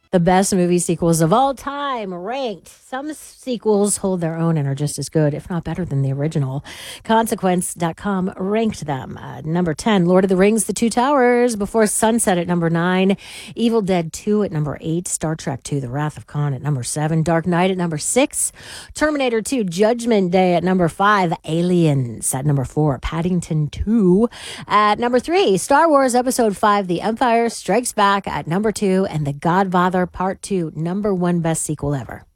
The best movie sequels of all time ranked. Some sequels hold their own and are just as good, if not better than the original. Consequence.com ranked them. Number 10, Lord of the Rings, The Two Towers, Before Sunset at number 9, Evil Dead 2 at number 8, Star Trek 2, The Wrath of Khan at number 7, Dark Knight at number 6, Terminator 2, Judgment Day at number 5, Aliens at number 4, Paddington 2 at number 3, Star Wars Episode 5, The Empire Strikes Back at number 2, and The Godfather Part 2, number 1 best sequel ever.